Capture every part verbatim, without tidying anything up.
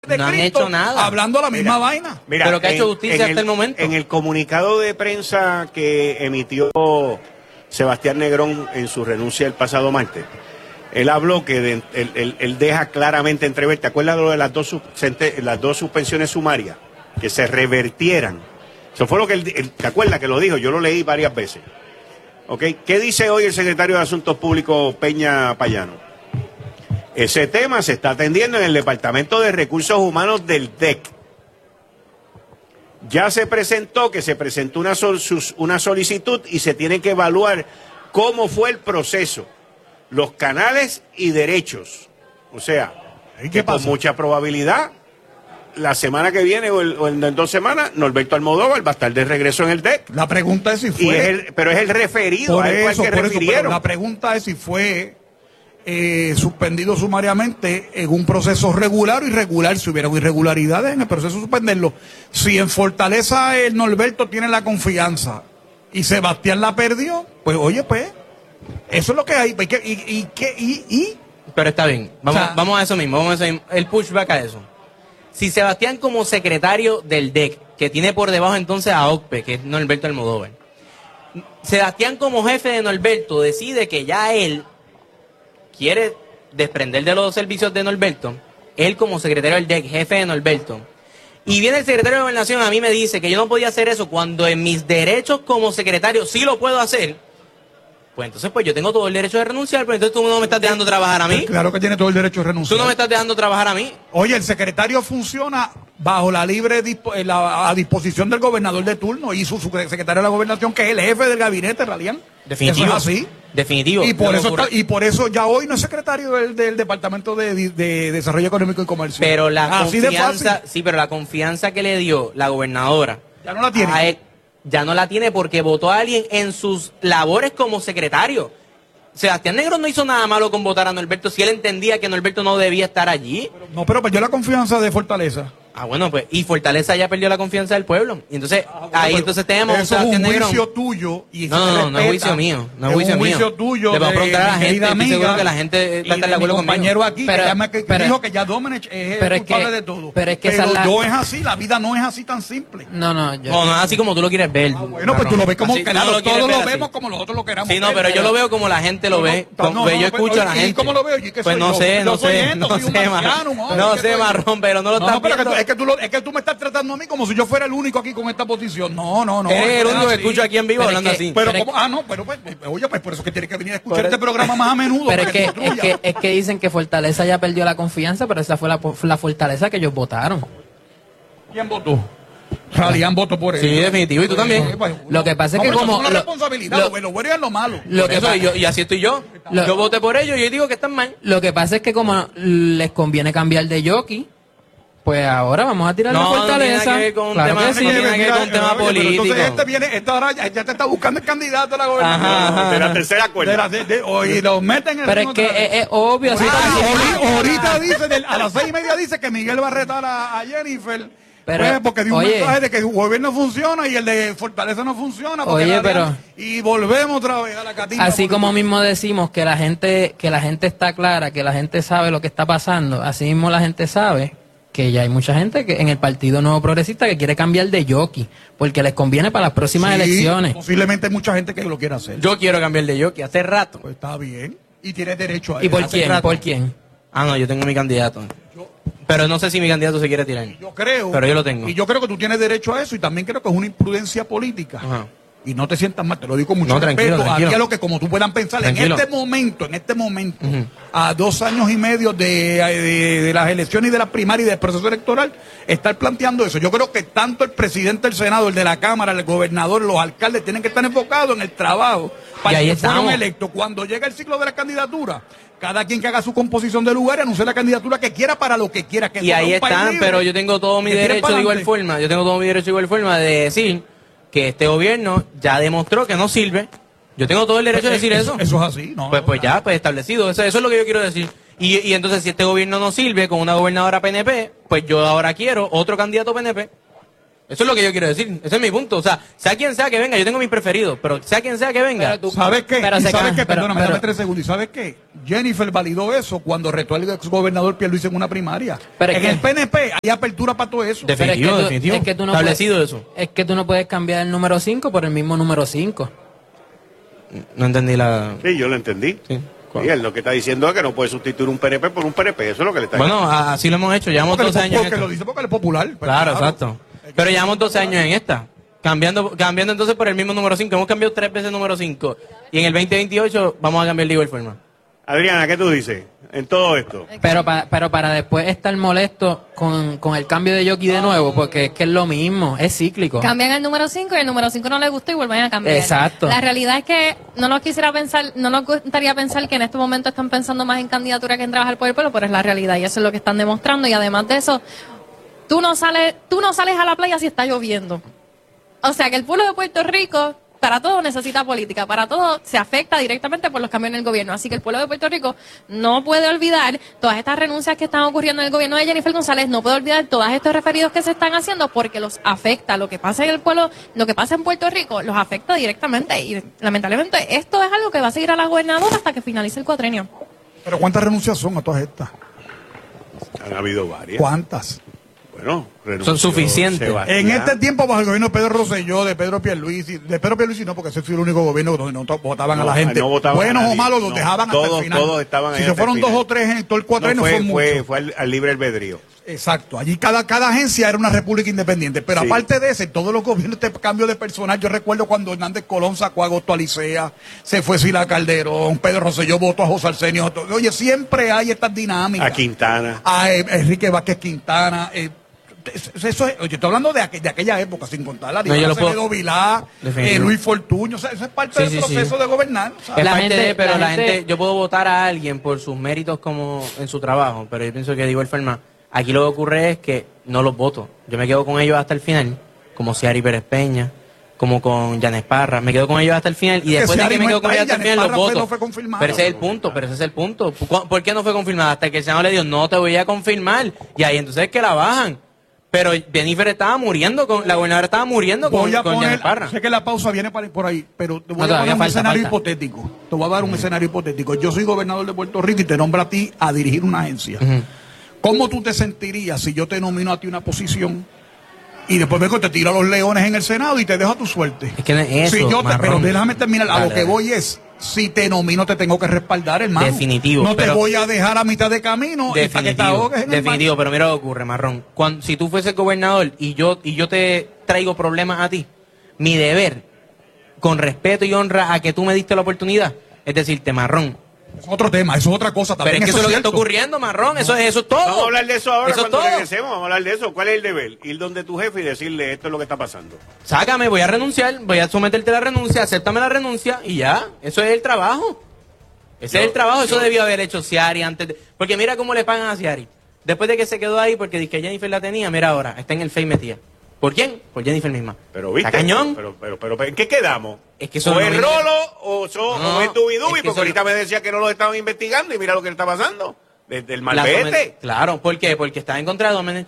de no han Cristo, hecho nada. Hablando la misma mira, vaina. Mira, pero que ha hecho en, justicia en hasta el, el momento. En el comunicado de prensa que emitió Sebastián Negrón en su renuncia el pasado martes, él habló que de, él, él, él deja claramente entrever, ¿te acuerdas de lo de las dos, las dos suspensiones sumarias? Que se revertieran. Eso fue lo que él, él, ¿te acuerdas que lo dijo? Yo lo leí varias veces. ¿Okay? ¿Qué dice hoy el secretario de Asuntos Públicos, Peña Payano? Ese tema se está atendiendo en el Departamento de Recursos Humanos del D E C. Ya se presentó, que se presentó una, sol, una solicitud y se tiene que evaluar cómo fue el proceso, los canales y derechos. O sea, que con mucha probabilidad, la semana que viene o, el, o en dos semanas, Norberto Almodóvar va a estar de regreso en el D E C. La pregunta es si fue... Y es el, pero es el referido, por a él eso, que por refirieron. eso, la pregunta es si fue... Eh, suspendido sumariamente en un proceso regular o irregular, si hubiera irregularidades en el proceso de suspenderlo. Si en Fortaleza el Norberto tiene la confianza y Sebastián la perdió, pues oye, pues, eso es lo que hay. ¿Y qué? ¿Y, y, qué? ¿Y, y? Pero está bien, vamos, O sea, vamos a eso mismo, vamos a eso mismo, el pushback a eso. Si Sebastián como secretario del D E C, que tiene por debajo entonces a O C P E, que es Norberto Almodóvar, Sebastián como jefe de Norberto decide que ya él quiere desprender de los servicios de Norberto, él como secretario del D E C, jefe de Norberto, y viene el secretario de Gobernación a mí me dice que yo no podía hacer eso cuando en mis derechos como secretario sí lo puedo hacer, pues entonces pues yo tengo todo el derecho de renunciar, pero entonces tú no me estás dejando trabajar a mí. Claro que tiene todo el derecho de renunciar. Tú no me estás dejando trabajar a mí. Oye, el secretario funciona bajo la libre dispo, la, a disposición del gobernador de turno y su, su secretario de la Gobernación, que es el jefe del gabinete, Ralián. Definitivo. Eso es así. Definitivo. Y por, no eso ocurre. está, y por eso ya hoy no es secretario del, del Departamento de, de, de Desarrollo Económico y Comercio. Pero la así de confianza, fácil. sí, pero la confianza que le dio la gobernadora Ya no la tiene. a él, ya no la tiene porque votó a alguien en sus labores como secretario. Sebastián Negrón no hizo nada malo con votar a Norberto si él entendía que Norberto no debía estar allí. No, pero perdió la confianza de Fortaleza. Ah, bueno, pues, y Fortaleza ya perdió la confianza del pueblo. Y entonces, Ah, bueno, ahí pero entonces tenemos eso es un Sebastián Negrón. juicio tuyo. Y No, no, no, no es juicio mío. No es juicio un mío. juicio tuyo. Le vamos a preguntar a la mi gente. querida Estoy seguro amiga que la gente va a y estar de de acuerdo mi compañero conmigo. aquí, Pero- que, ya me, que pero- dijo que ya Domenech es pero el es culpable que- de todo. pero es que esa pero es la- no es así, la vida no es así tan simple. No, no, yo... No, no es así como tú lo quieres ver. Ah, bueno, pues tú lo ves como Así, que tú no claro, lo quieres todos ver lo así. vemos como nosotros lo queramos Sí, no, ver, pero yo lo veo como la gente lo No, ve. no, Como- no, ve, no, yo pero, escucho a la ¿y gente. cómo lo veo? ¿Y qué Pues soy no yo? sé, Yo no soy sé, esto, no soy un sé, marciano, marrón. hombre, No ¿qué sé, soy yo? marrón, pero no lo No, estás pero que tú- viendo. es que, tú lo, es que tú me estás tratando a mí como si yo fuera el único aquí con esta posición. No, no, no. Eres el eso único que así. escucho aquí en vivo Pero es hablando que- así. Pero, Pero es como, ah, no, pero pues, oye, pues por eso que tienes que venir a escuchar Pero- este programa más a menudo. Pero es porque que, es es, tuya. que, es que dicen que Fortaleza ya perdió la confianza, pero esa fue la, la fortaleza que ellos votaron. ¿Quién votó? Ralián votó por él. Sí, definitivo, y tú también. Lo que pasa es que No, pero como- eso es una lo- responsabilidad, lo- lo, lo bueno y lo malo. Lo Por que eso, pa- y, yo- y así estoy yo. Lo- Yo voté por ellos y yo digo que están mal. Lo que pasa es que como les conviene cambiar de jockey, pues ahora vamos a tirar No, la no tiene fortaleza. nada que ver con un Claro tema- que no sí. tiene nada que ver con un tema Oye, pero político. Entonces este viene, esta ahora ya, ya te está buscando el candidato a la gobernación. Ajá, ajá. De la tercera De cuerda. la- de- de- o- y los meten en el Pero es ring que otra vez. es, es obvio. así Ahorita, está- ahorita- ahorita dice, del- a las seis y media dice que Miguel va a retar a, a Jennifer. Pero, pues, porque dio un oye. mensaje de que su gobierno funciona y el de Fortaleza no funciona. porque Oye, la pero- alianza- Y volvemos otra vez a la catimba. Así porque- como mismo decimos que la gente que la gente está clara, que la gente sabe lo que está pasando, así mismo la gente sabe que ya hay mucha gente que en el Partido Nuevo Progresista que quiere cambiar de jockey, porque les conviene para las próximas Sí, elecciones. Posiblemente hay mucha gente que lo quiera hacer. Yo quiero cambiar de jockey hace rato. Pues está bien. Y tienes derecho a ¿Y eso. por Hace quién? rato. ¿Por quién? Ah, no, yo tengo mi candidato. Pero no sé si mi candidato se quiere tirar. Yo creo. Pero yo lo tengo. Y yo creo que tú tienes derecho a eso y también creo que es una imprudencia política. Ajá. Y no te sientas mal, te lo digo con mucho No, tranquilo, respeto. tranquilo. Aquí a lo que como tú puedan pensar Tranquilo. en este momento, en este momento, Ujú. a dos años y medio de, de- de las elecciones y de las primarias y del proceso electoral, estar planteando eso. Yo creo que tanto el presidente del Senado, el de la Cámara, el gobernador, los alcaldes tienen que estar enfocados en el trabajo para Y ahí que fueron estamos. electos. Cuando llega el ciclo de la candidatura, cada quien que haga su composición de lugar y anuncie la candidatura que quiera para lo que quiera. Que Y ahí sea un país están, libre, pero yo tengo todo mi que tire derecho para de igual adelante. forma. Yo tengo todo mi derecho de igual forma de decir que este gobierno ya demostró que no sirve. Yo tengo todo el derecho de decir eso. Eso es así, ¿no? Pues, pues ya, pues establecido. Eso, eso es lo que yo quiero decir. Y, y entonces, si este gobierno no sirve con una gobernadora P N P, pues yo ahora quiero otro candidato P N P. Eso es lo que yo quiero decir. Ese es mi punto. O sea, sea quien sea que venga, yo tengo mis preferidos, pero sea quien sea que venga. Tú, ¿sabes qué? Pero ¿Y se ¿Sabes can- qué? pero- Perdóname, pero- dame tres segundos. ¿Y sabes qué? Jennifer validó eso cuando retó al exgobernador Pierluisi en una primaria. Pero es en que- el P N P hay apertura para todo eso. De- Pero es que Definitivo, tú- definitivo. es que tú no Establecido puedes- eso. Es que tú no puedes cambiar el número cinco por el mismo número cinco. No entendí la... Sí, yo lo entendí. Sí. Y él lo que está diciendo es que no puede sustituir un P N P por un P N P. Eso es lo que le está Bueno, a- así lo hemos hecho. Llevamos porque doce lo, años en porque esto. lo dice porque él es popular. Pues, Claro, exacto. Es que- Pero llevamos doce años en esta. Cambiando, cambiando entonces por el mismo número cinco. Hemos cambiado tres veces el número cinco. Y en el veinte veintiocho vamos a cambiar de igual forma. Adriana, ¿qué tú dices en todo esto? Pero, pa- pero para después estar molesto con, con el cambio de jockey de nuevo, porque es que es lo mismo, es cíclico. Cambian el número cinco y el número cinco no les gustó y vuelven a cambiar. Exacto. La realidad es que no nos quisiera pensar, no nos gustaría pensar que en este momento están pensando más en candidatura que en trabajar por el pueblo, pero es la realidad y eso es lo que están demostrando. Y además de eso, tú no sales, tú no sales a la playa si está lloviendo. O sea que el pueblo de Puerto Rico, para todo necesita política, para todo se afecta directamente por los cambios en el gobierno. Así que el pueblo de Puerto Rico no puede olvidar todas estas renuncias que están ocurriendo en el gobierno de Jennifer González, no puede olvidar todos estos referidos que se están haciendo porque los afecta. Lo que pasa en el pueblo, lo que pasa en Puerto Rico, los afecta directamente. Y lamentablemente esto es algo que va a seguir a la gobernadora hasta que finalice el cuatrenio. Pero ¿cuántas renuncias son a todas estas? Han habido varias. ¿Cuántas? Bueno, renunció Son suficientes. Sebastián. En este tiempo, bajo el gobierno de Pedro Rosselló, de Pedro Pierluisi, de Pedro Pierluisi no, porque ese fue el único gobierno donde no to- votaban No, a la gente. no votaban a Buenos o nadie. malos, los No, dejaban hasta todos- el final. todos estaban ahí Si se hasta fueron el dos final. o tres en todo el cuatrenio, No, fue, son fue, muchos. fue al, al libre albedrío. Exacto, allí cada, cada agencia era una república independiente, pero Sí. aparte de ese, todos los gobiernos de cambio de personal, yo recuerdo cuando Hernández Colón sacó a Agosto Alicea, se fue Sila Calderón, Pedro Rosselló votó a José Arsenio, oye, siempre hay estas dinámicas. A Quintana. A eh, Enrique Vázquez Quintana, eh, eso, eso es, oye, estoy hablando de, aqu- de aquella época, sin contar la No, yo lo puedo- Acevedo Vilá, eh, Definitivo. Luis Fortuño, o sea, eso es parte Sí, del sí, proceso sí. de gobernar. ¿sabes? Es La parte gente- de, pero la la gente- gente, yo puedo votar a alguien por sus méritos como en su trabajo, pero yo pienso que de igual forma, aquí lo que ocurre es que no los voto. Yo me quedo con ellos hasta el final, como Ciari Pérez Peña, como con Yanes Parra, me quedo con ellos hasta el final y Que después de Ciari que me no quedo está con ahí, ellos hasta el Yanes final los Parra fue- voto. no fue confirmado. Pero ese es el punto, pero ese es el punto. ¿Cu- ¿Por qué no fue confirmada? Hasta que el Senado le dijo, no te voy a confirmar. Y ahí entonces es que la bajan. Pero Jennifer estaba muriendo, con la gobernadora estaba muriendo con, Voy a con poner, Yanes Parra. sé que la pausa viene para- por ahí, pero te voy No, a todavía poner un falta, escenario falta. hipotético. Te voy a dar un escenario hipotético. Yo soy gobernador de Puerto Rico y te nombro a ti a dirigir una agencia. Ujú. ¿Cómo tú te sentirías si yo te nomino a ti una posición y después vengo y te tiro a los leones en el Senado y te dejo a tu suerte? Es que no es eso, Si yo te- marrón. pero déjame terminar. A Dale, lo que dale. voy es, si te nomino te tengo que respaldar, hermano. Definitivo, No te pero- voy a dejar a mitad de camino y para que te Definitivo, ahogues en el definitivo, pero mira lo que ocurre, Marrón. Cuando, si tú fueses gobernador y yo, y yo te traigo problemas a ti, mi deber, con respeto y honra a que tú me diste la oportunidad, es decirte, Marrón. Es otro tema, eso es otra cosa Pero también. es que eso es lo que cierto. está ocurriendo, Marrón. Eso, es- eso es todo. Vamos a hablar de eso ahora Eso es cuando todo. regresemos. Vamos a hablar de eso. ¿Cuál es el deber? Ir donde tu jefe y decirle esto es lo que está pasando. Sácame, voy a renunciar, voy a someterte a la renuncia, acéptame la renuncia y ya. Eso es el trabajo. Ese Yo- es el trabajo, eso yo- debió haber hecho Ciari antes de... Porque mira cómo le pagan a Ciari. Después de que se quedó ahí porque dice que Jennifer la tenía, mira ahora, está en el Face metida. ¿Por quién? Por Jennifer misma. Pero viste. ¿Está cañón? Pero, pero, pero, pero, ¿en qué quedamos? Es que eso o no es viene- rolo o, so, No, o es dubidubi, es que porque eso ahorita no- me decía que no lo estaban investigando y mira lo que le está pasando. Desde el La malvete. somet- Claro, ¿por qué? Porque está en contra de Domenech.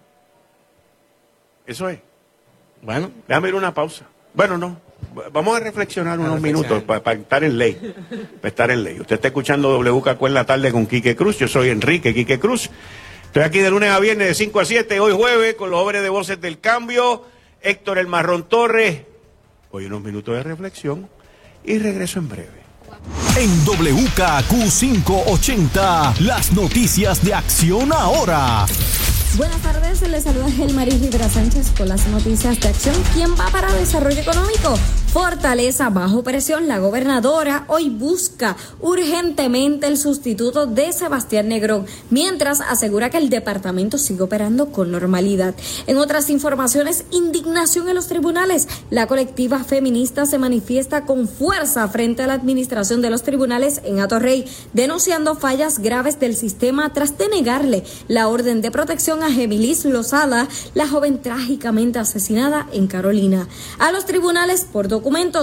Eso es. Bueno, Déjame ir a una pausa. Bueno, no. Vamos a reflexionar unos reflexionar. minutos para estar en ley. Para estar en ley. Usted está escuchando W K Q en la tarde con Quique Cruz. Yo soy Enrique Quique Cruz. Estoy aquí de lunes a viernes de cinco a siete, hoy jueves, con los jóvenes de Voces del Cambio, Héctor El Marrón Torres. Hoy unos minutos de reflexión y regreso en breve. En W K Q quinientos ochenta, las noticias de Acción Ahora. Buenas tardes, les saluda Gelmaris Rivera Sánchez con las noticias de Acción. ¿Quién va para Desarrollo Económico? Fortaleza bajo presión. La gobernadora hoy busca urgentemente el sustituto de Sebastián Negrón, mientras asegura que el departamento sigue operando con normalidad. En otras informaciones, indignación en los tribunales. La colectiva feminista se manifiesta con fuerza frente a la administración de los tribunales en Atorrey, denunciando fallas graves del sistema tras denegarle la orden de protección a Gemilis Lozada, la joven trágicamente asesinada en Carolina. A los tribunales por documentos.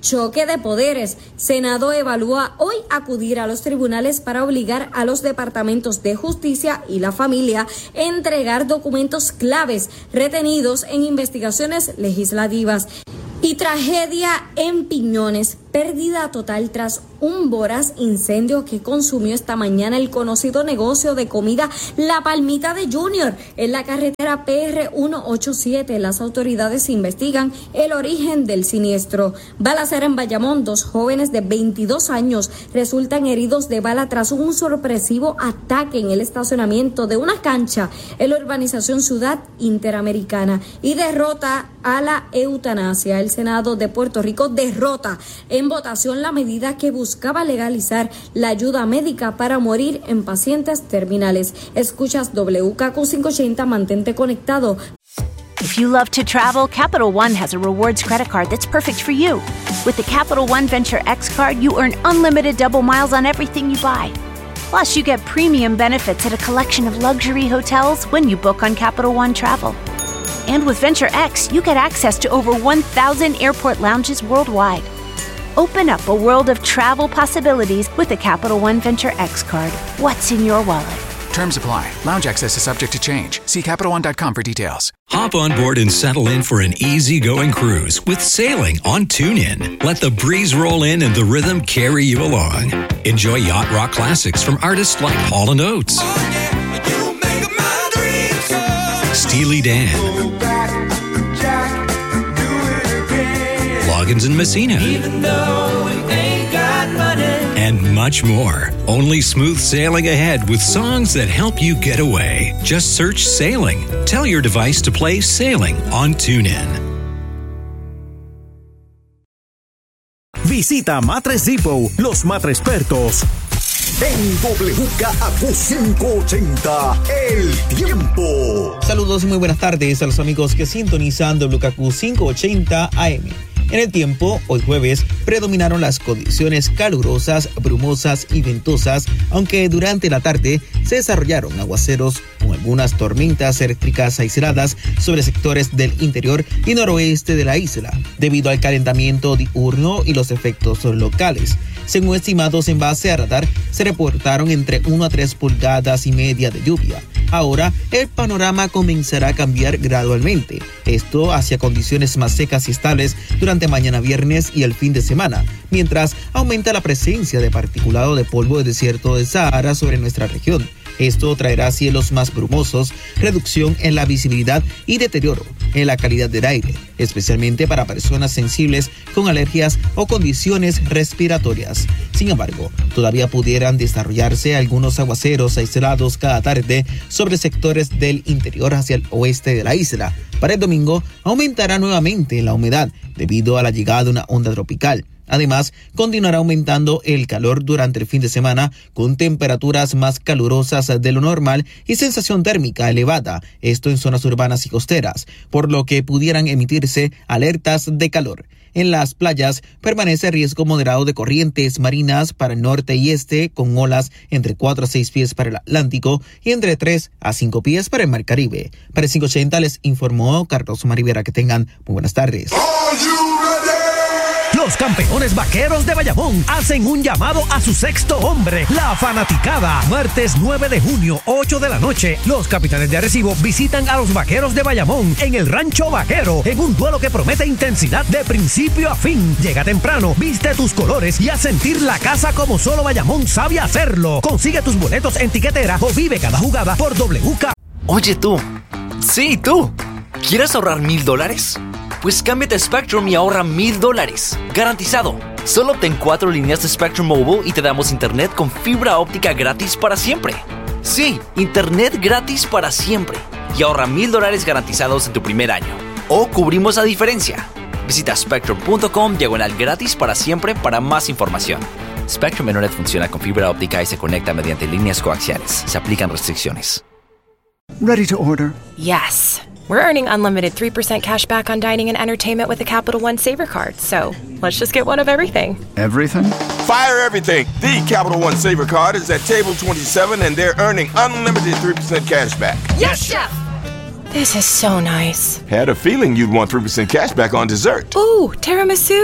choque de poderes. Senado evalúa hoy acudir a los tribunales para obligar a los departamentos de justicia y la familia a entregar documentos claves retenidos en investigaciones legislativas. Y tragedia en Piñones, pérdida total tras un voraz incendio que consumió esta mañana el conocido negocio de comida La Palmita de Junior en la carretera P R ciento ochenta y siete. Las autoridades investigan el origen del siniestro. Balacera en Bayamón, dos jóvenes de veintidós años resultan heridos de bala tras un sorpresivo ataque en el estacionamiento de una cancha en la urbanización Ciudad Interamericana. Y derrota a la eutanasia. El Senado de Puerto Rico derrota en votación la medida que buscaba legalizar la ayuda médica para morir en pacientes terminales. Escuchas W K Q quinientos ochenta, mantente conectado. If you love to travel, Capital One has a rewards credit card that's perfect for you. With the Capital One Venture X card, you earn unlimited double miles on everything you buy. Plus, you get premium benefits at a collection of luxury hotels when you book on Capital One Travel. And with Venture X, you get access to over one thousand airport lounges worldwide. Open up a world of travel possibilities with the Capital One Venture X card. What's in your wallet? Terms apply. Lounge access is subject to change. See Capital One dot com for details. Hop on board and settle in for an easy-going cruise with sailing on TuneIn. Let the breeze roll in and the rhythm carry you along. Enjoy yacht rock classics from artists like Hall and Oates, oh, yeah. You make my dreams come. Steely Dan, go back, Jack, do it again. Loggins and Messina, even though we ain't got money, and much more. Only smooth sailing ahead with songs that help you get away. Just search Sailing. Tell your device to play Sailing on TuneIn. Visita Matres Depot, los matres expertos. En W K Q quinientos ochenta, El Tiempo. Saludos y muy buenas tardes a los amigos que sintonizan W K Q quinientos ochenta A M. En el tiempo, hoy jueves, predominaron las condiciones calurosas, brumosas y ventosas, aunque durante la tarde se desarrollaron aguaceros con algunas tormentas eléctricas aisladas sobre sectores del interior y noroeste de la isla, debido al calentamiento diurno y los efectos locales. Según estimados en base a radar, se reportaron entre una a tres pulgadas y media de lluvia. Ahora, el panorama comenzará a cambiar gradualmente, esto hacia condiciones más secas y estables durante mañana viernes y el fin de semana, mientras aumenta la presencia de particulado de polvo de desierto del Sahara sobre nuestra región. Esto traerá cielos más brumosos, reducción en la visibilidad y deterioro en la calidad del aire, especialmente para personas sensibles con alergias o condiciones respiratorias. Sin embargo, todavía pudieran desarrollarse algunos aguaceros aislados cada tarde sobre sectores del interior hacia el oeste de la isla. Para el domingo, aumentará nuevamente la humedad debido a la llegada de una onda tropical. Además, continuará aumentando el calor durante el fin de semana con temperaturas más calurosas de lo normal y sensación térmica elevada, esto en zonas urbanas y costeras, por lo que pudieran emitirse alertas de calor. En las playas permanece riesgo moderado de corrientes marinas para el norte y este, con olas entre cuatro a seis pies para el Atlántico y entre tres a cinco pies para el Mar Caribe. Para el quinientos ochenta les informó Carlos Omar Rivera. Que tengan muy buenas tardes. Los campeones vaqueros de Bayamón hacen un llamado a su sexto hombre, la fanaticada. Martes nueve de junio, ocho de la noche, los capitanes de Arecibo visitan a los vaqueros de Bayamón en el Rancho Vaquero, en un duelo que promete intensidad de principio a fin. Llega temprano, viste tus colores y haz sentir la casa como solo Bayamón sabe hacerlo. Consigue tus boletos en tiquetera o vive cada jugada por W K. Oye tú, sí tú, ¿quieres ahorrar mil dólares? Pues cámbiate a Spectrum y ahorra mil dólares. Garantizado. Solo obtén cuatro líneas de Spectrum Mobile y te damos internet con fibra óptica gratis para siempre. Sí, internet gratis para siempre. Y ahorra mil dólares garantizados en tu primer año. O cubrimos la diferencia. Visita spectrum.com diagonal gratis para siempre para más información. Spectrum Internet funciona con fibra óptica y se conecta mediante líneas coaxiales. Se aplican restricciones. Ready to order? Yes. We're earning unlimited three percent cash back on dining and entertainment with the Capital One Saver Card, so let's just get one of everything. Everything? Fire everything! The Capital One Saver Card is at table twenty-seven and they're earning unlimited three percent cash back. Yes, Chef! This is so nice. Had a feeling you'd want three percent cash back on dessert. Ooh, tiramisu!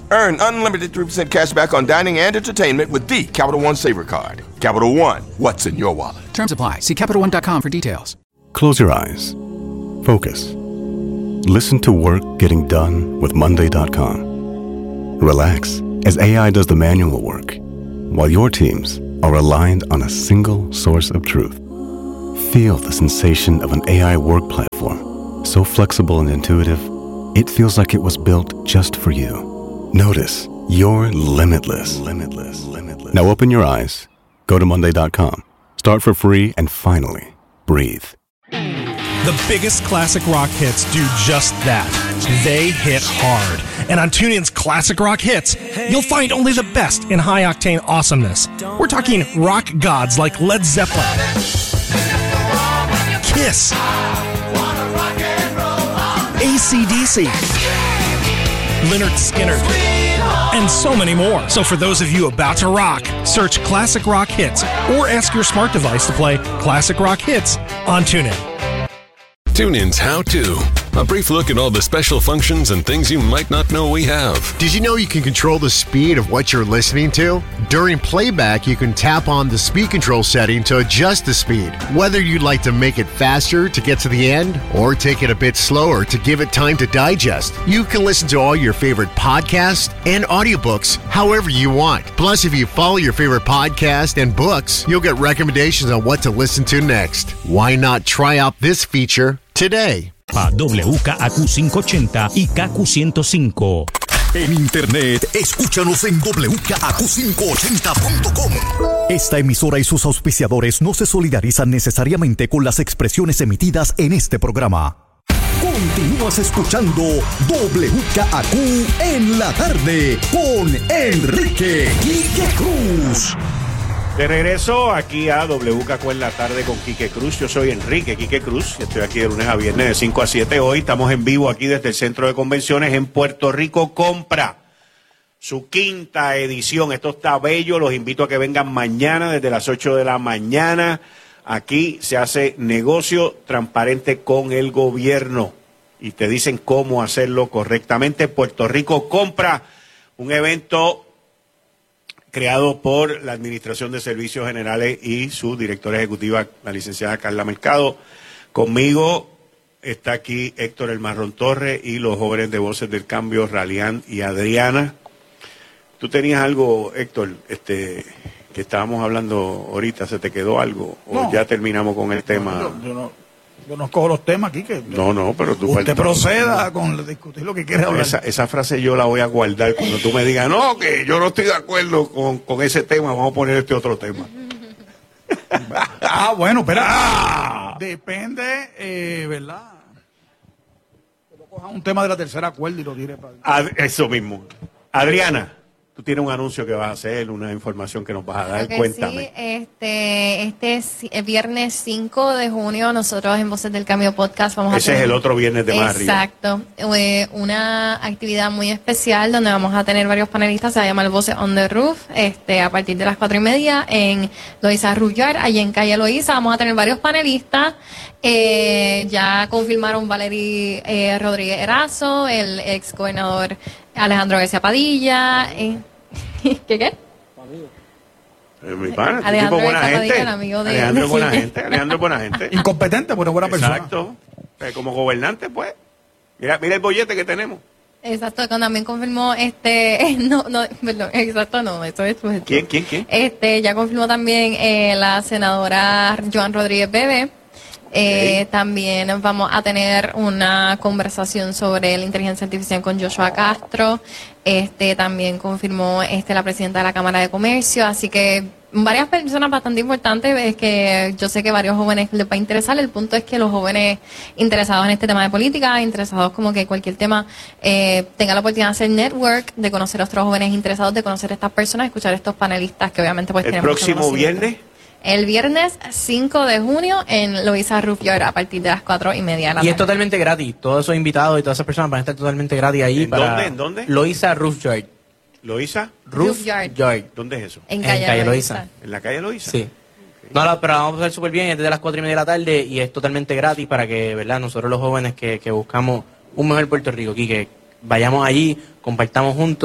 Earn unlimited three percent cash back on dining and entertainment with the Capital One Saver Card. Capital One, what's in your wallet? Terms apply. See Capital One dot com for details. Close your eyes. Focus. Listen to work getting done with Monday dot com. Relax as A I does the manual work, while your teams are aligned on a single source of truth. Feel the sensation of an A I work platform, so flexible and intuitive, it feels like it was built just for you. Notice you're limitless. Limitless. Limitless. Now open your eyes, go to Monday dot com, start for free, and finally, breathe. The biggest classic rock hits do just that. They hit hard. And on TuneIn's Classic Rock Hits, you'll find only the best in high-octane awesomeness. We're talking rock gods like Led Zeppelin, Kiss, A C D C, Lynyrd Skynyrd, and so many more. So for those of you about to rock, search Classic Rock Hits or ask your smart device to play Classic Rock Hits on TuneIn. TuneIn's How To. A brief look at all the special functions and things you might not know we have. Did you know you can control the speed of what you're listening to? During playback, you can tap on the speed control setting to adjust the speed. Whether you'd like to make it faster to get to the end or take it a bit slower to give it time to digest, you can listen to all your favorite podcasts and audiobooks however you want. Plus, if you follow your favorite podcast and books, you'll get recommendations on what to listen to next. Why not try out this feature today? A W K A Q cinco ochenta y K Q ciento cinco. En internet, escúchanos en W K A Q quinientos ochenta punto com. Esta emisora y sus auspiciadores no se solidarizan necesariamente con las expresiones emitidas en este programa. Continúas escuchando W K A Q en la tarde con Enrique Quique Cruz. De regreso aquí a W K Q en la tarde con Quique Cruz. Yo soy Enrique Quique Cruz y estoy aquí de lunes a viernes de cinco a siete. Hoy estamos en vivo aquí desde el Centro de Convenciones en Puerto Rico. Compra su quinta edición. Esto está bello. Los invito a que vengan mañana desde las ocho de la mañana. Aquí se hace negocio transparente con el gobierno y te dicen cómo hacerlo correctamente. Puerto Rico Compra, un evento creado por la Administración de Servicios Generales y su directora ejecutiva, la licenciada Carla Mercado. Conmigo está aquí Héctor El Marrón Torres y los jóvenes de Voces del Cambio, Ralián y Adriana. Tú tenías algo, Héctor, este, que estábamos hablando ahorita, ¿se te quedó algo? ¿O no, ya terminamos con el tema? No, yo, yo no, yo no escojo los temas aquí. Que no, no, pero tú... Usted proceda con discutir lo que quiera hablar. Esa, esa frase yo la voy a guardar cuando tú me digas, no, que yo no estoy de acuerdo con, con ese tema, vamos a poner este otro tema. Ah, bueno, pero ah, depende, eh, ¿verdad? Coja un tema de la tercera cuerda y lo tire para... Ad, eso mismo. Adriana, tú tienes un anuncio que vas a hacer, una información que nos vas a dar, okay, cuéntame. Sí, este, este es el viernes cinco de junio, nosotros en Voces del Cambio Podcast vamos Ese a tener... es el otro viernes de más arriba. Exacto, eh, una actividad muy especial donde vamos a tener varios panelistas, se va a llamar Voces on the Roof, este, a partir de las cuatro y media en Loíza Rullar, allí en calle Loíza, vamos a tener varios panelistas, eh, ya confirmaron Valery eh, Rodríguez Erazo, el ex gobernador Alejandro García Padilla, eh, ¿qué qué? Eh, mi pana, Alejandro tipo buena Padilla, gente. el amigo de... Alejandro es buena gente. Alejandro es buena gente. Incompetente, pero buena persona. Exacto. Eh, como gobernante, pues. Mira, mira el bollete que tenemos. Exacto, también confirmó este, no, no, perdón, exacto, no, esto es. ¿Quién, quién, quién? Este, ya confirmó también eh, la senadora Joan Rodríguez Bebe. Eh, okay. También vamos a tener una conversación sobre la inteligencia artificial con Joshua Castro. Este, también confirmó este la presidenta de la Cámara de Comercio, así que varias personas bastante importantes, es que yo sé que varios jóvenes les va a interesar. El punto es que los jóvenes interesados en este tema de política, interesados como que cualquier tema, eh, tengan la oportunidad de hacer network, de conocer a otros jóvenes interesados, de conocer a estas personas, escuchar a estos panelistas que obviamente pues el tenemos. El próximo viernes. El viernes cinco de junio en Loíza Roof Yard a partir de las cuatro y media de la tarde. Y es totalmente gratis. Todos esos invitados y todas esas personas van a estar totalmente gratis ahí. ¿En para dónde? ¿En dónde? Loíza Roof Yard. ¿Loíza? Roof Yard. Yard. ¿Dónde es eso? En calle, en calle Loíza. Loíza. ¿En la calle Loíza? Sí. Okay. No, no, pero vamos a pasar súper bien. Es desde las cuatro y media de la tarde y es totalmente gratis para que, ¿verdad? Nosotros los jóvenes que, que buscamos un mejor Puerto Rico aquí, que vayamos allí, compartamos juntos.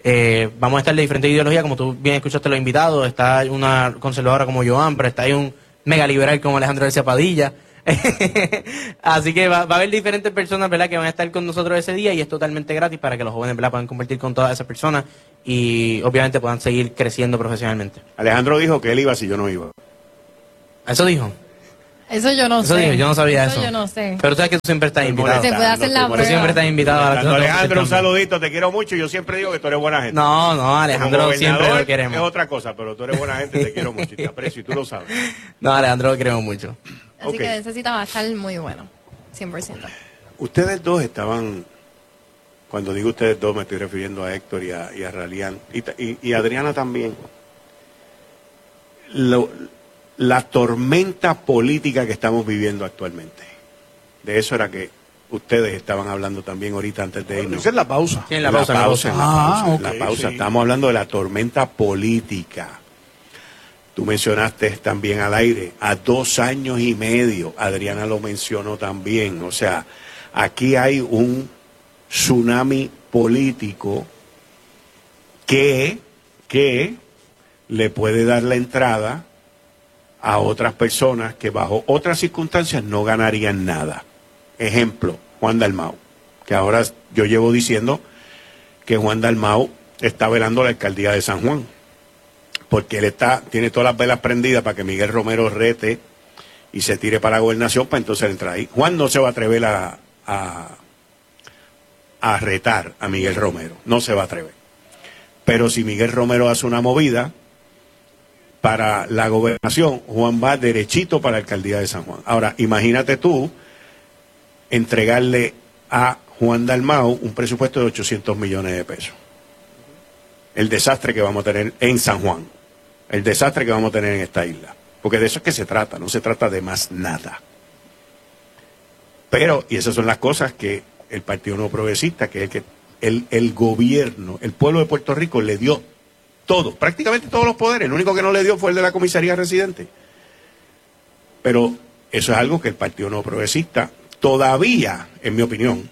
Eh, vamos a estar de diferentes ideologías, como tú bien escuchaste los invitados. Está una conservadora como Joan, pero está ahí un mega liberal como Alejandro García Padilla. Así que va, va a haber diferentes personas, ¿verdad?, que van a estar con nosotros ese día, y es totalmente gratis para que los jóvenes, ¿verdad?, puedan compartir con todas esas personas y obviamente puedan seguir creciendo profesionalmente. Alejandro dijo que él iba si yo no iba. ¿Eso dijo? Eso yo no Eso sé. Dijo, yo no sabía eso. Eso yo no sé. Pero tú sabes que tú siempre estás invitado. Se puede hacer la prueba. Siempre estás invitado a la Alejandro, un saludito, te quiero mucho. Yo siempre digo que tú eres buena gente. No, no, Alejandro siempre lo queremos. Es otra cosa, pero tú eres buena gente, te quiero mucho y te aprecio y tú lo sabes. No, Alejandro lo queremos mucho. Así Okay. que necesitaba estar muy bueno, cien por ciento. Ustedes dos estaban, cuando digo ustedes dos me estoy refiriendo a Héctor y a, y a Ralián y, y, y Adriana también. Lo, la tormenta política que estamos viviendo actualmente. De eso era que ustedes estaban hablando también ahorita antes de irnos. Esa es la pausa. Sí, en la pausa. La pausa, en la Ah, pausa, ok, la pausa. sí. Estamos hablando de la tormenta política. Tú mencionaste también al aire, a dos años y medio, Adriana lo mencionó también. O sea, aquí hay un tsunami político que, que le puede dar la entrada a otras personas que bajo otras circunstancias no ganarían nada. Ejemplo, Juan Dalmau, que ahora yo llevo diciendo que Juan Dalmau está velando la alcaldía de San Juan, porque él está, tiene todas las velas prendidas para que Miguel Romero rete y se tire para la gobernación, para entonces entrar ahí. Juan no se va a atrever a, a, a retar a Miguel Romero, no se va a atrever. Pero si Miguel Romero hace una movida para la gobernación, Juan va derechito para la alcaldía de San Juan. Ahora, imagínate tú entregarle a Juan Dalmau un presupuesto de ochocientos millones de pesos. El desastre que vamos a tener en San Juan, el desastre que vamos a tener en esta isla, porque de eso es que se trata, no se trata de más nada. Pero, y esas son las cosas que el Partido Nuevo Progresista, que es el que el, el gobierno, el pueblo de Puerto Rico le dio todo, prácticamente todos los poderes. El único que no le dio fue el de la comisaría residente. Pero eso es algo que el Partido Nuevo Progresista todavía, en mi opinión,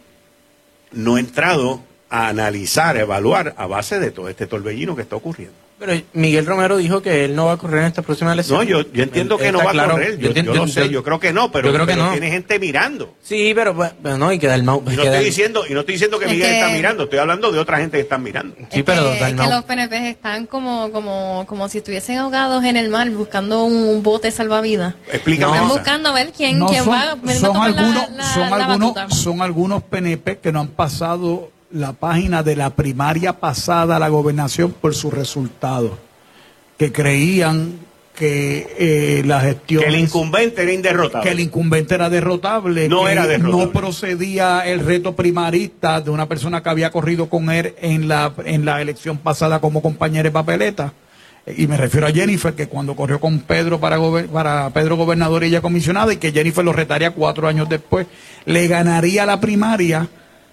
no ha entrado a analizar, a evaluar a base de todo este torbellino que está ocurriendo. Pero Miguel Romero dijo que él no va a correr en esta próxima elección. No, yo, yo entiendo Él que no está va claro. a correr, yo, Yo entiendo- yo lo sé, yo- yo creo que no, pero, yo creo que pero no. tiene gente mirando. Sí, pero, pues, pero no, y que Dalmau... Y no, que estoy Dal- diciendo, y no estoy diciendo que Es Miguel que- está mirando, estoy hablando de otra gente que están mirando. Sí, pero que, es que Dalmau... los P N P están como, como, como si estuviesen ahogados en el mar buscando un bote salvavidas. Explícame Están esa. buscando a ver quién, No, quién son, va, quién va a son tomar la- algunos, la- son, la algunos, batuta. son algunos P N P que no han pasado la página de la primaria pasada a la gobernación por sus resultados, que creían que eh, la gestión... Que el incumbente era inderrotable. Que el incumbente era derrotable, No que era derrotable. no procedía el reto primarista de una persona que había corrido con él en la, en la elección pasada como compañera de papeleta. Y me refiero a Jennifer, que cuando corrió con Pedro para, gober- para Pedro gobernador y ella comisionada, y que Jennifer lo retaría cuatro años después, le ganaría la primaria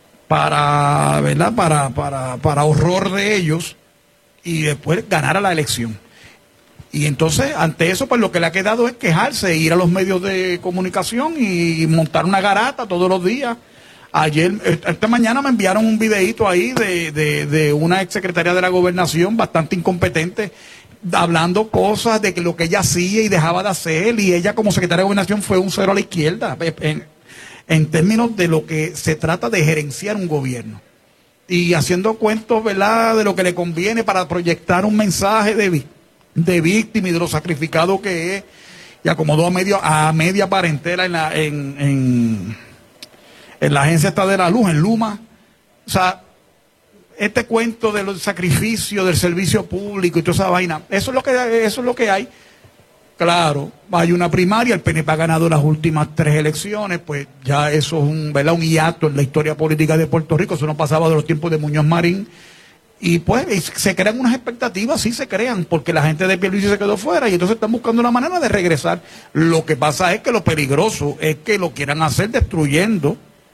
para, ¿verdad? Para, para, para horror de ellos, y después ganara la elección. Y entonces, ante eso, pues lo que le ha quedado es quejarse, ir a los medios de comunicación y montar una garata todos los días. Ayer, esta mañana me enviaron un videíto ahí de, de, de una exsecretaria de la gobernación bastante incompetente, hablando cosas de que lo que ella hacía y dejaba de hacer, y ella como secretaria de gobernación fue un cero a la izquierda, en, en términos de lo que se trata de gerenciar un gobierno. Y haciendo cuentos, ¿verdad?, de lo que le conviene para proyectar un mensaje de víctima. de víctima y de lo sacrificado que es, y acomodó a medio a media parentela en la en, en, en la agencia esta de la luz, en Luma. O sea, este cuento del sacrificio del servicio público y toda esa vaina, eso es lo que eso es lo que hay. Claro, hay una primaria, el P N P ha ganado las últimas tres elecciones, pues ya eso es un, ¿verdad?, un hiato en la historia política de Puerto Rico. Eso no pasaba de los tiempos de Muñoz Marín. Y pues se crean unas expectativas, sí se crean, porque la gente de Pierluisi se quedó fuera y entonces están buscando una manera de regresar. Lo que pasa es que lo peligroso es que lo quieran hacer destruyendo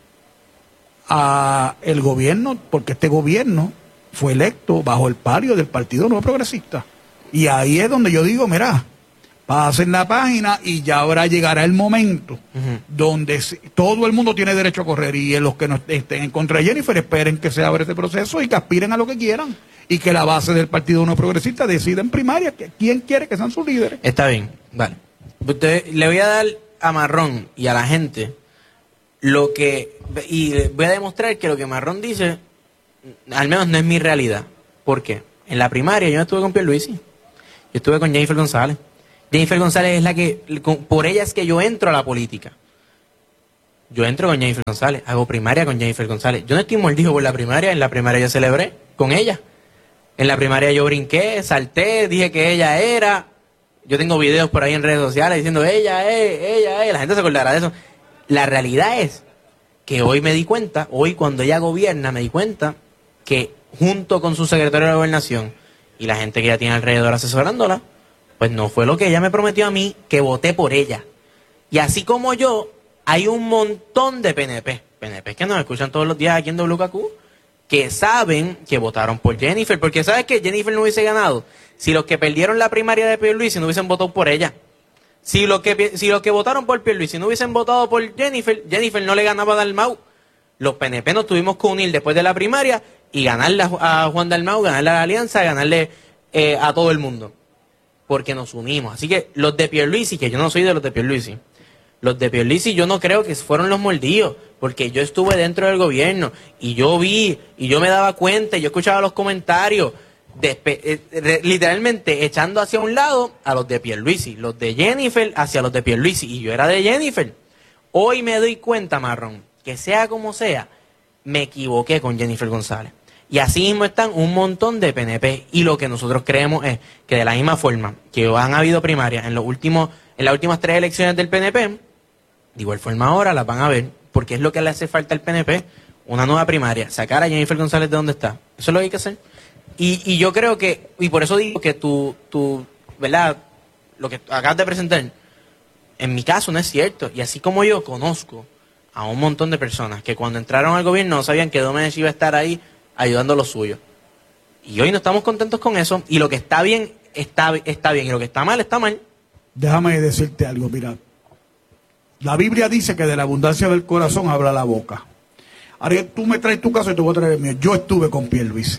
a el gobierno, porque este gobierno fue electo bajo el palio del Partido Nuevo Progresista. Y ahí es donde yo digo, mira, pasen la página y ya ahora llegará el momento uh-huh. donde todo el mundo tiene derecho a correr y los que no estén en contra de Jennifer esperen que se abra ese proceso y que aspiren a lo que quieran y que la base del Partido No Progresista decida en primaria que, quién quiere que sean sus líderes. Está bien, vale. Usted, le voy a dar a Marrón y a la gente lo que, y voy a demostrar que lo que Marrón dice al menos no es mi realidad. ¿Por qué? En la primaria yo no estuve con Pierluisi, yo estuve con Jennifer González. Jennifer González es la que, por ella es que yo entro a la política. Yo entro con Jennifer González, hago primaria con Jennifer González. Yo no estoy mordido por la primaria, en la primaria yo celebré con ella. En la primaria yo brinqué, salté, dije que ella era. Yo tengo videos por ahí en redes sociales diciendo ella es, ella es, la gente se acordará de eso. La realidad es que hoy me di cuenta, hoy cuando ella gobierna me di cuenta que junto con su secretario de Gobernación y la gente que ella tiene alrededor asesorándola, pues no fue lo que ella me prometió a mí, que voté por ella. Y así como yo, hay un montón de P N P, P N P que nos escuchan todos los días aquí en W K Q, que saben que votaron por Jennifer, porque sabes que Jennifer no hubiese ganado si los que perdieron la primaria de Pierluisi no hubiesen votado por ella. Si los que si los que votaron por Pierluisi no hubiesen votado por Jennifer, Jennifer no le ganaba a Dalmau. Los P N P nos tuvimos que unir después de la primaria y ganarle a Juan Dalmau, ganarle a la alianza, ganarle eh, a todo el mundo. Porque nos unimos. Así que los de Pierluisi, que yo no soy de los de Pierluisi, los de Pierluisi yo no creo que fueron los mordidos, porque yo estuve dentro del gobierno y yo vi, y yo me daba cuenta, y yo escuchaba los comentarios, de, eh, de, literalmente echando hacia un lado a los de Pierluisi, los de Jennifer hacia los de Pierluisi, y yo era de Jennifer. Hoy me doy cuenta, Marrón, que sea como sea, me equivoqué con Jennifer González. Y así mismo están un montón de P N P. Y lo que nosotros creemos es que de la misma forma que han habido primarias en los últimos, en las últimas tres elecciones del P N P, de igual forma ahora las van a ver, porque es lo que le hace falta al P N P, una nueva primaria, sacar a Jennifer González de donde está. Eso es lo que hay que hacer. Y, y yo creo que, y por eso digo que tu, tu, ¿verdad? Lo que acabas de presentar, en mi caso no es cierto. Y así como yo conozco a un montón de personas que cuando entraron al gobierno no sabían que Domenech iba a estar ahí ayudando a lo suyo. Y hoy no estamos contentos con eso, y lo que está bien, está, está bien, y lo que está mal, está mal. Déjame decirte algo, mira. La Biblia dice que de la abundancia del corazón habla la boca. Ahora tú me traes tu caso y te voy a traer el mío. Yo estuve con Pierluisi.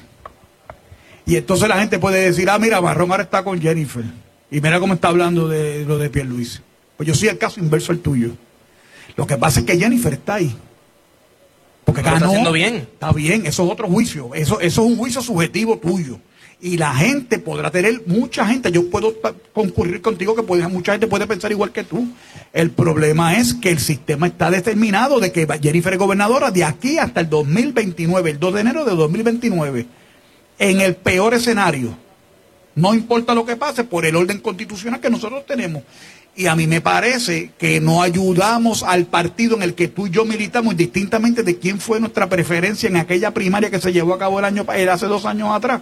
Y entonces la gente puede decir, ah, mira, Marrón ahora está con Jennifer. Y mira cómo está hablando de lo de Pierluisi. Pues yo soy el caso inverso al tuyo. Lo que pasa es que Jennifer está ahí. Porque ganó. Está haciendo bien. Está bien, eso es otro juicio. Eso, eso es un juicio subjetivo tuyo. Y la gente podrá tener, mucha gente, yo puedo concurrir contigo que puede, mucha gente puede pensar igual que tú. El problema es que el sistema está determinado de que Jennifer es gobernadora de aquí hasta el dos mil veintinueve, el dos de enero de dos mil veintinueve. En el peor escenario. No importa lo que pase por el orden constitucional que nosotros tenemos. Y a mí me parece que no ayudamos al partido en el que tú y yo militamos, indistintamente de quién fue nuestra preferencia en aquella primaria que se llevó a cabo el año hace dos años atrás.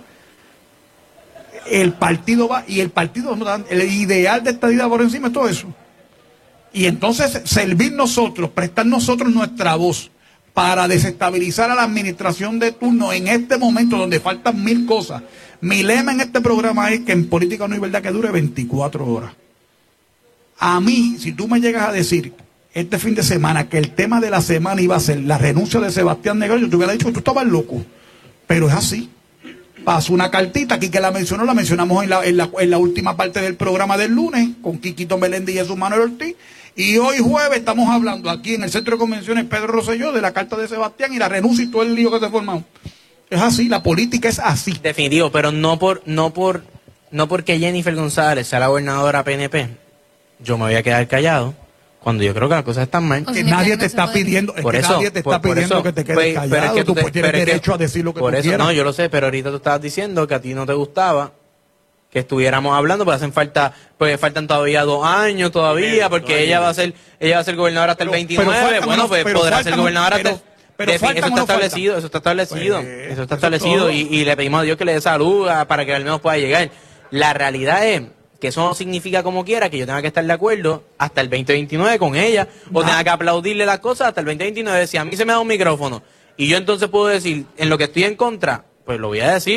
El partido va, y el partido, el ideal de estadidad por encima es todo eso. Y entonces servir nosotros, prestar nosotros nuestra voz para desestabilizar a la administración de turno en este momento donde faltan mil cosas. Mi lema en este programa es que en política no hay verdad que dure veinticuatro horas. A mí, si tú me llegas a decir este fin de semana que el tema de la semana iba a ser la renuncia de Sebastián Negrón, yo te hubiera dicho que tú estabas loco. Pero es así. Pasó una cartita aquí que la mencionó, la mencionamos en la, en la, en la última parte del programa del lunes, con Quiquito Meléndez y Jesús Manuel Ortiz. Y hoy jueves estamos hablando aquí en el Centro de Convenciones Pedro Rosselló de la carta de Sebastián y la renuncia y todo el lío que se ha formado. Es así, la política es así. Definitivo, pero no por, no por, no porque Jennifer González sea la gobernadora P N P, yo me voy a quedar callado cuando yo creo que las cosas están mal. Que nadie te está pidiendo, es que nadie te está pidiendo que te quedes callado. Pero es que tú tienes derecho a decir lo que tú quieras. Por eso, no, yo lo sé, pero ahorita tú estabas diciendo que a ti no te gustaba que estuviéramos hablando, porque hacen falta, porque faltan todavía dos años todavía, porque ella va a ser, ella va a ser gobernadora hasta el veintinueve, bueno, pues podrá ser gobernadora hasta el... Pero eso está establecido, eso está establecido, eso está establecido, y, y le pedimos a Dios que le dé salud a, para que al menos pueda llegar. La realidad es que eso no significa como quiera que yo tenga que estar de acuerdo hasta el veinte veintinueve con ella, o nah. tenga que aplaudirle las cosas hasta el veinte veintinueve. Si a mí se me da un micrófono y yo entonces puedo decir en lo que estoy en contra, pues lo voy a decir.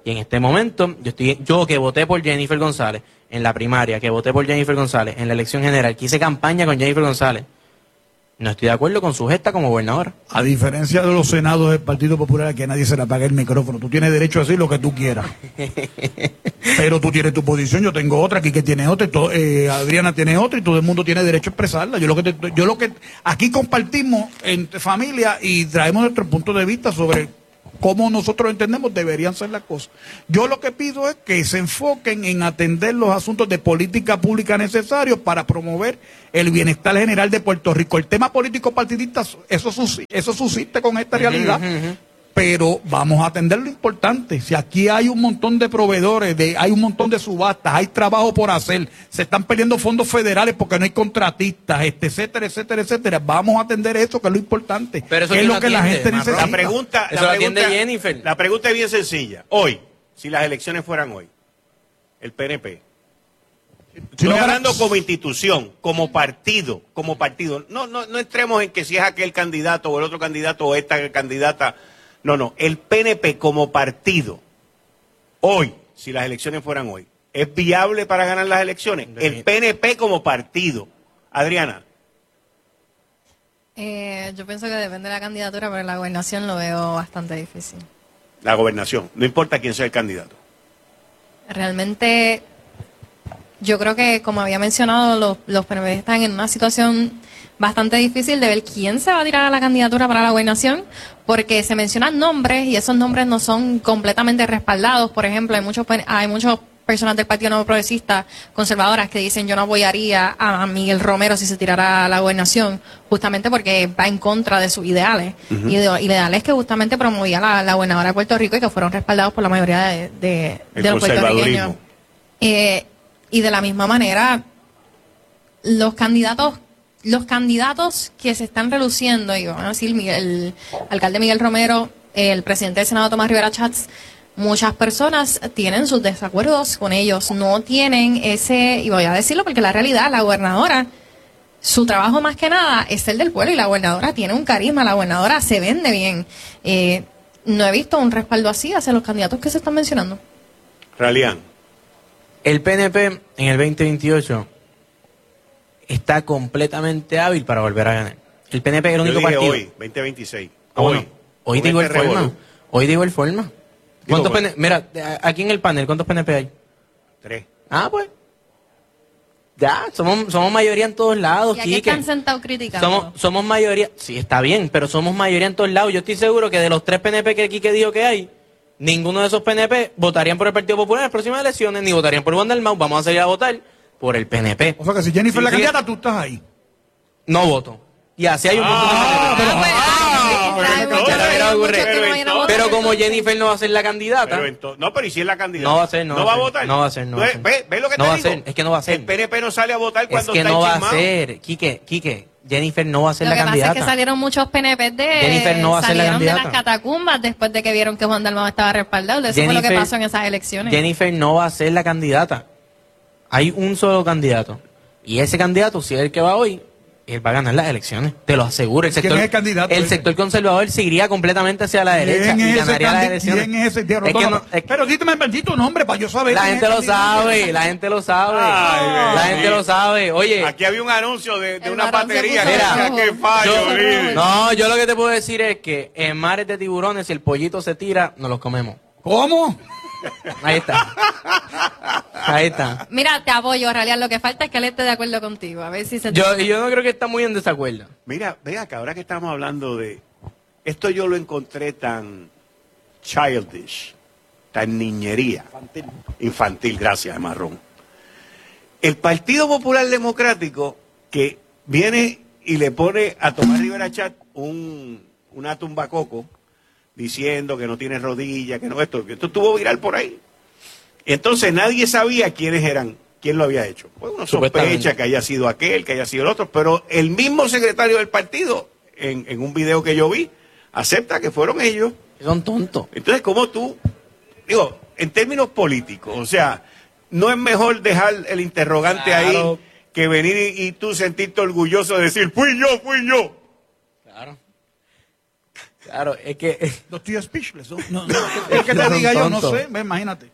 Y en este momento, yo estoy, yo que voté por Jennifer González en la primaria, que voté por Jennifer González en la elección general, que hice campaña con Jennifer González, no estoy de acuerdo con su gesta como gobernadora. A diferencia de los senados del Partido Popular, que a nadie se le apaga el micrófono. Tú tienes derecho a decir lo que tú quieras. Pero tú tienes tu posición, yo tengo otra, aquí que tiene otra, y todo, eh, Adriana tiene otra, y todo el mundo tiene derecho a expresarla. Yo lo que te, yo lo que aquí compartimos entre familia y traemos nuestro punto de vista sobre cómo nosotros entendemos deberían ser las cosas. Yo lo que pido es que se enfoquen en atender los asuntos de política pública necesarios para promover el bienestar general de Puerto Rico. El tema político partidista, eso, eso subsiste con esta realidad. Uh-huh, uh-huh. Pero vamos a atender lo importante. Si aquí hay un montón de proveedores, de, hay un montón de subastas, hay trabajo por hacer, se están perdiendo fondos federales porque no hay contratistas, este, etcétera, etcétera, etcétera. Vamos a atender eso, que es lo importante. Pero eso que es lo atiende, que la gente necesita. La pregunta, eso la, lo atiende pregunta Jennifer. La pregunta es bien sencilla. Hoy, si las elecciones fueran hoy, el P N P, estoy no hablando como institución, como partido, como partido. No, no, no entremos en que si es aquel candidato o el otro candidato o esta candidata. No, no, el P N P como partido, hoy, si las elecciones fueran hoy, ¿es viable para ganar las elecciones? El P N P como partido. Adriana. Eh, yo pienso que depende de la candidatura, pero la gobernación lo veo bastante difícil. La gobernación, no importa quién sea el candidato. Realmente, yo creo que, como había mencionado, los, los P N P están en una situación bastante difícil de ver quién se va a tirar a la candidatura para la gobernación, porque se mencionan nombres y esos nombres no son completamente respaldados. Por ejemplo, hay muchos hay muchos personas del Partido Nuevo Progresista conservadoras que dicen yo no apoyaría a Miguel Romero si se tirara a la gobernación, justamente porque va en contra de sus ideales. Uh-huh. Y de, ideales que justamente promovía la, la gobernadora de Puerto Rico y que fueron respaldados por la mayoría de, de, de los puertorriqueños. Eh, y de la misma manera, los candidatos Los candidatos que se están reluciendo, y vamos a decir Miguel, el alcalde Miguel Romero, el presidente del Senado Tomás Rivera Chats, muchas personas tienen sus desacuerdos con ellos, no tienen ese, y voy a decirlo porque la realidad, la gobernadora, su trabajo más que nada es el del pueblo, y la gobernadora tiene un carisma, la gobernadora se vende bien. Eh, no he visto un respaldo así hacia los candidatos que se están mencionando. Ralián. El P N P en el veinte veintiocho está completamente hábil para volver a ganar. El P N P es el único Yo dije partido. hoy, veinte veintiséis. Hoy. Hoy. Hoy de igual forma. Hoy de igual forma. ¿Cuántos P N P? Mira, aquí en el panel, ¿cuántos P N P hay? Tres. Ah, pues. Ya, somos, somos mayoría en todos lados, y aquí Quique. están sentados criticando. Somos, somos mayoría, sí, está bien, pero somos mayoría en todos lados. Yo estoy seguro que de los tres P N P que Quique dijo que hay, ninguno de esos P N P votarían por el Partido Popular en las próximas elecciones, ni votarían por Juan Dalmau. Vamos a salir a votar por el P N P. O sea que si Jennifer sí, la sí, candidata, tú estás ahí. No voto. Y así hay un montón ah, de P N P. Pero, Pero como Jennifer no va a ser la candidata. Pero entonces, no, pero ¿y si es la candidata? No va a ser, no, ¿No va a votar? No va a ser, no va a ser. ¿Ve, ve lo que no te va digo? A ser, es que no va a ser. El P N P no sale a votar cuando es que está no va enchismado. a ser. Quique, Quique, Jennifer no va a ser lo la candidata. Lo que pasa es que salieron muchos P N P de... Jennifer no va a ser la salieron candidata. de las catacumbas después de que vieron que Juan Dalmau estaba respaldado. Eso Jennifer, fue lo que pasó en esas elecciones. Jennifer no va a ser la candidata. Hay un solo candidato. Y ese candidato, si es el que va hoy, él va a ganar las elecciones. Te lo aseguro. El sector, ¿Quién es el candidato? El sector conservador seguiría completamente hacia la derecha y ganaría las elecciones. ¿Quién es ese? Es que no, es pero díteme el bendito nombre para yo saber. La gente lo sabe, la gente lo sabe. Ay, la gente lo sabe. Oye, aquí había un anuncio de, de una varón batería se que puso decía rojo. que fallo, yo, líder. no, yo lo que te puedo decir es que en mares de tiburones, si el pollito se tira, nos los comemos. ¿Cómo? Ahí está. Ahí está. Mira, te apoyo, Ralián. Lo que falta es que él esté de acuerdo contigo. A ver si se... Yo, yo no creo que está muy en desacuerdo. Mira, ve acá, ahora que estamos hablando de... Esto yo lo encontré tan childish, tan niñería. Infantil. Infantil, gracias, Marrón. El Partido Popular Democrático que viene y le pone a Tomás Rivera Chat un, una tumbacoco diciendo que no tiene rodilla, que no esto, que esto estuvo viral por ahí. Y entonces nadie sabía quiénes eran, quién lo había hecho. Pues uno sospecha que haya sido aquel, que haya sido el otro, pero el mismo secretario del partido, en, en un video que yo vi, acepta que fueron ellos. Son tontos. Entonces, ¿cómo tú? Digo, en términos políticos, o sea, no es mejor dejar el interrogante claro. ahí que venir y, y tú sentirte orgulloso de decir, fui yo, fui yo. Claro. Claro, es que... No estoy speechless. No, no, no. Es que te diga yo, no sé, imagínate.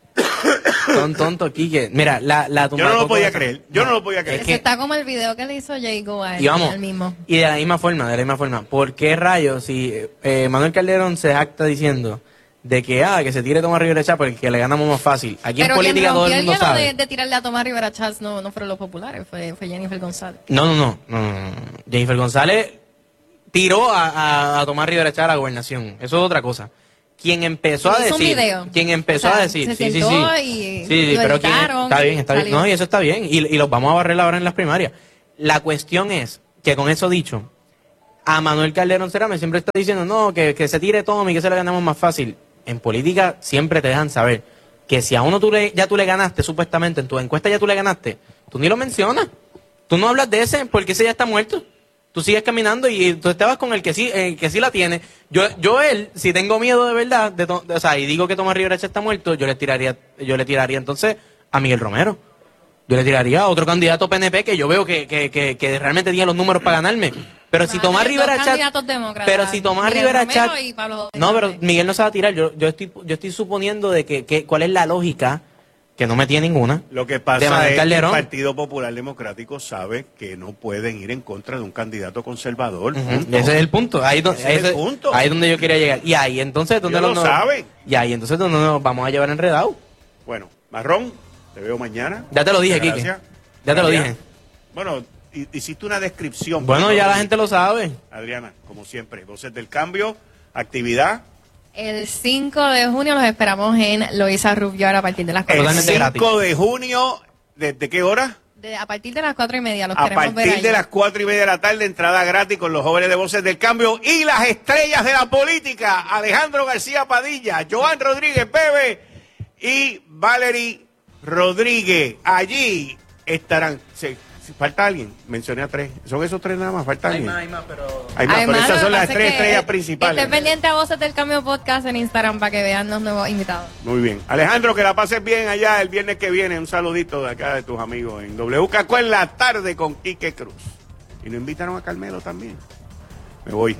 Son tontos, Quique. Mira, la, la Yo no lo podía creer. Yo no lo podía creer. Es que está como el video que le hizo Jago a él, y vamos, el mismo. y de la misma forma, de la misma forma. ¿Por qué rayos si eh, Manuel Calderón se jacta diciendo de que ah que se tire Tomás Rivera Chats porque le ganamos más fácil? Aquí Pero en política todo el mundo hielo sabe. De, de tirarle a Tomás Rivera Chats no, no fueron los populares, fue, fue Jennifer González. No, no, no, no, no, no. Jennifer González tiró a, a, a Tomás Rivera Chats a la gobernación. Eso es otra cosa. Quien empezó a Hizo un decir, video. quien empezó O sea, a decir, se sí, sí, sentó sí, y sí, sí, lo pero quien- editaron, está bien, está bien, salió. no, y eso está bien, y, y los vamos a barrer ahora en las primarias. La cuestión es que con eso dicho, a Manuel Calderón Cerame siempre está diciendo, no, que, que se tire Tommy, que se le ganamos más fácil. En política siempre te dejan saber que si a uno tú le, ya tú le ganaste, supuestamente, en tu encuesta ya tú le ganaste, tú ni lo mencionas. Tú no hablas de ese porque ese ya está muerto. Tú sigues caminando y tú te vas con el que sí, el que sí la tiene. Yo, yo él, si tengo miedo de verdad, de to- de- o sea, y digo que Tomás Rivera Chats está muerto, yo le tiraría, yo le tiraría entonces a Miguel Romero. Yo le tiraría a otro candidato P N P que yo veo que, que, que, que realmente tiene los números para ganarme. Pero si Tomás Rivera Chats, Candidatos demócratas, pero si Tomás Miguel Rivera Romero Chats, y Pablo José no, pero Hernández. Miguel no se va a tirar. Yo, yo estoy, yo estoy suponiendo de que, que cuál es la lógica, que no me tiene ninguna. Lo que de pasa Manuel es que el Calderón. Partido Popular Democrático sabe que no pueden ir en contra de un candidato conservador. Ujú, punto. ese es el punto. Ahí, do- Ese es el ese- punto. ahí es donde yo quería llegar. Y ahí entonces donde Ellos lo nos- saben. Y ahí entonces donde nos vamos a llevar enredado. Bueno, Marrón, te veo mañana. Ya te lo dije, Muchas Quique. gracias. Ya te lo Adrián. dije. Bueno, hi- hiciste una descripción. Bueno, ya la gente lo sabe. Adriana, como siempre, Voces del Cambio, actividad. El cinco de junio los esperamos en Loíza Rubiar a partir de las cuatro. El cinco de junio, ¿desde qué hora? De- a partir de las cuatro y media los A queremos ver partir ahí. de las cuatro y media de la tarde, entrada gratis con los jóvenes de Voces del Cambio y las estrellas de la política, Alejandro García Padilla, Joan Rodríguez Bebe y Valerie Rodríguez. Allí estarán. Se, si falta alguien, mencioné a tres. ¿Son esos tres nada más? ¿Falta alguien? hay más, pero... Hay más, Hay pero más, esas lo son que las pasa tres es que estrellas Esté principales. pendiente a Voces del Cambio Podcast en Instagram para que vean los nuevos invitados. Muy bien. Alejandro, que la pases bien allá el viernes que viene. Un saludito de acá de tus amigos en W K Q en la tarde con Quique Cruz. Y nos invitaron a Carmelo también. Me voy.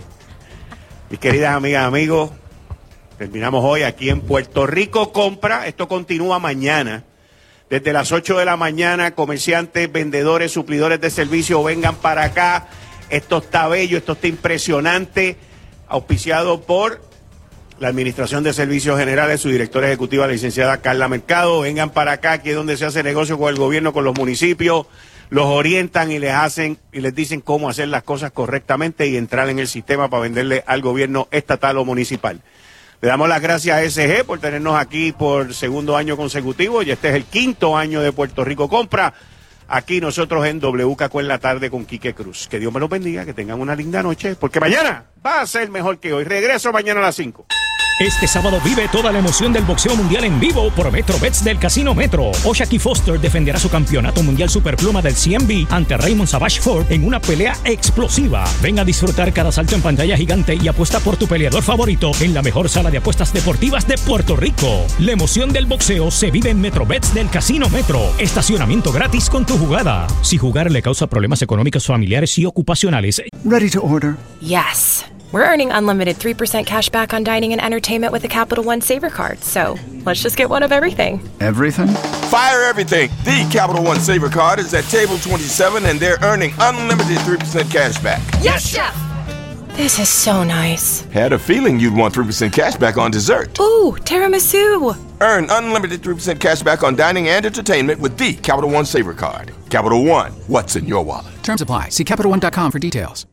Mis queridas amigas, amigos, terminamos hoy aquí en Puerto Rico Compra. Esto continúa mañana. Desde las ocho de la mañana, comerciantes, vendedores, suplidores de servicio, vengan para acá. Esto está bello, esto está impresionante. Auspiciado por la Administración de Servicios Generales, su directora ejecutiva, la licenciada Carla Mercado. Vengan para acá, aquí es donde se hace negocio con el gobierno, con los municipios. Los orientan y les hacen y les dicen cómo hacer las cosas correctamente y entrar en el sistema para venderle al gobierno estatal o municipal. Le damos las gracias a S G por tenernos aquí por segundo año consecutivo y este es el quinto año de Puerto Rico Compra. Aquí nosotros en W K Q en la tarde con Quique Cruz. Que Dios me los bendiga, que tengan una linda noche, porque mañana va a ser mejor que hoy. Regreso mañana a las cinco. Este sábado vive toda la emoción del boxeo mundial en vivo por Metro Bets del Casino Metro. Oshaki Foster defenderá su campeonato mundial superpluma del C M B ante Raymond Savage Ford en una pelea explosiva. Ven a disfrutar cada salto en pantalla gigante y apuesta por tu peleador favorito en la mejor sala de apuestas deportivas de Puerto Rico. La emoción del boxeo se vive en Metro Bets del Casino Metro. Estacionamiento gratis con tu jugada. Si jugar le causa problemas económicos, familiares y ocupacionales. Ready to order. Yes. We're earning unlimited three percent cash back on dining and entertainment with the Capital One Saver Card. So let's just get one of everything. Everything? Fire everything. The Capital One Saver Card is at table twenty-seven and they're earning unlimited three percent cash back. Yes, Chef! This is so nice. Had a feeling you'd want three percent cash back on dessert. Ooh, tiramisu! Earn unlimited three percent cash back on dining and entertainment with the Capital One Saver Card. Capital One, what's in your wallet? Terms apply. See Capital One dot com for details.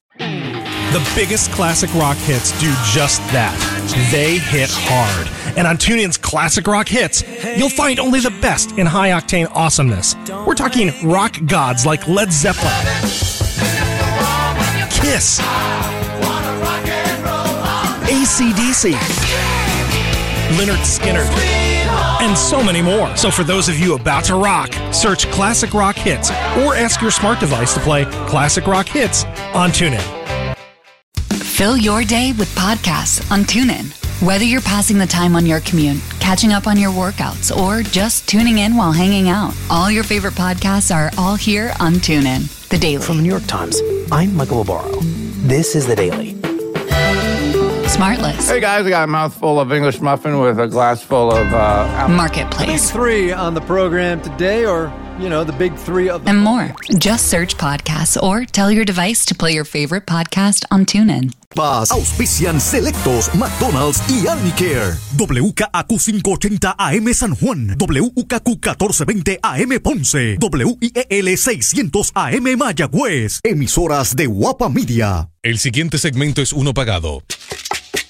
The biggest classic rock hits do just that. They hit hard. And on TuneIn's Classic Rock Hits, you'll find only the best in high-octane awesomeness. We're talking rock gods like Led Zeppelin, Kiss, A C D C, Lynyrd Skynyrd, and so many more. So for those of you about to rock, search Classic Rock Hits or ask your smart device to play Classic Rock Hits on TuneIn. Fill your day with podcasts on TuneIn. Whether you're passing the time on your commute, catching up on your workouts, or just tuning in while hanging out, all your favorite podcasts are all here on TuneIn. The Daily. From the New York Times, I'm Michael Barbaro. This is The Daily. SmartList. Hey guys, I got a mouthful of English muffin with a glass full of uh, apple. Marketplace. The big three on the program today, or, you know, the big three of the... And more. Just search podcasts or tell your device to play your favorite podcast on TuneIn. Paz, auspician Selectos, McDonald's y Alnicare. W K A Q cinco ochenta A M San Juan, W K Q catorce veinte A M Ponce, W I E L seiscientos A M Mayagüez. Emisoras de Guapa Media. El siguiente segmento es uno pagado.